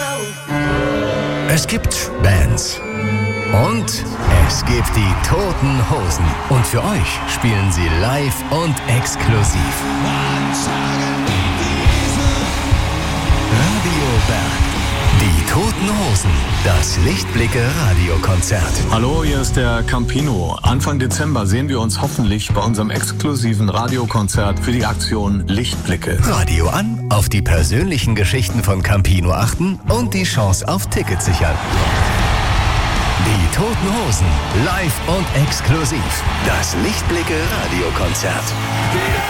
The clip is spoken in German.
Es gibt Bands. Und es gibt die Toten Hosen. Und für euch spielen sie live und exklusiv. Radio Berg. Die Toten Hosen. Das Lichtblicke-Radiokonzert. Hallo, hier ist der Campino. Anfang Dezember sehen wir uns hoffentlich bei unserem exklusiven Radiokonzert für die Aktion Lichtblicke. Radio an, auf die persönlichen Geschichten von Campino achten und die Chance auf Tickets sichern. Die Toten Hosen, live und exklusiv. Das Lichtblicke-Radiokonzert.